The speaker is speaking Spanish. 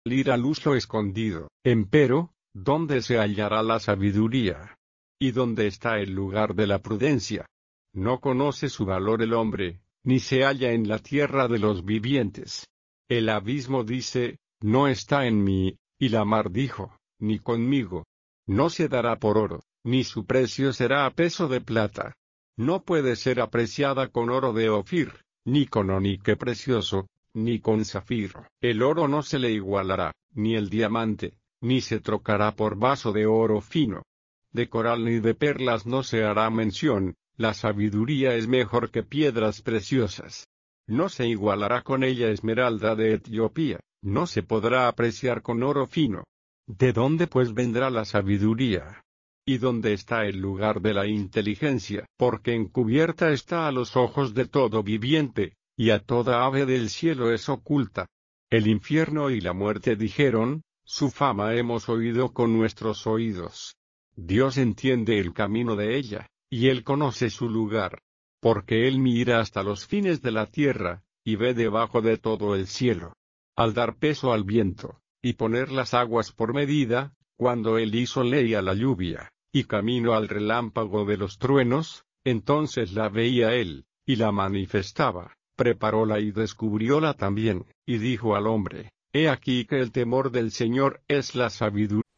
Ir a luz lo escondido. Empero, ¿dónde se hallará la sabiduría? ¿Y dónde está el lugar de la prudencia? No conoce su valor el hombre, ni se halla en la tierra de los vivientes. El abismo dice, no está en mí, y la mar dijo, ni conmigo. No se dará por oro, ni su precio será a peso de plata. No puede ser apreciada con oro de Ofir, ni con onique precioso, ni con zafiro. El oro no se le igualará, ni el diamante, ni se trocará por vaso de oro fino. De coral ni de perlas no se hará mención, la sabiduría es mejor que piedras preciosas. No se igualará con ella esmeralda de Etiopía, no se podrá apreciar con oro fino. ¿De dónde pues vendrá la sabiduría? ¿Y dónde está el lugar de la inteligencia? Porque encubierta está a los ojos de todo viviente, y a toda ave del cielo es oculta. El infierno y la muerte dijeron, su fama hemos oído con nuestros oídos. Dios entiende el camino de ella, y él conoce su lugar. Porque él mira hasta los fines de la tierra, y ve debajo de todo el cielo. Al dar peso al viento, y poner las aguas por medida, cuando él hizo ley a la lluvia, y camino al relámpago de los truenos, entonces la veía él, y la manifestaba, preparóla y descubrióla también, y dijo al hombre, he aquí que el temor del Señor es la sabiduría.